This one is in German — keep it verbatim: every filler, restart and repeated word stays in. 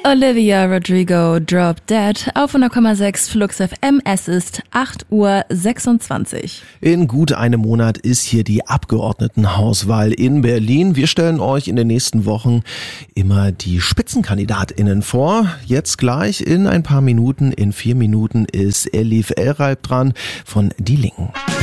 Olivia Rodrigo, Drop Dead auf hundert Komma sechs Flux F M. Es ist acht Uhr sechsundzwanzig. In gut einem Monat ist hier die Abgeordnetenhauswahl in Berlin. Wir stellen euch in den nächsten Wochen immer die SpitzenkandidatInnen vor. Jetzt gleich in ein paar Minuten, in vier Minuten ist Elif Elreib dran von Die Linken.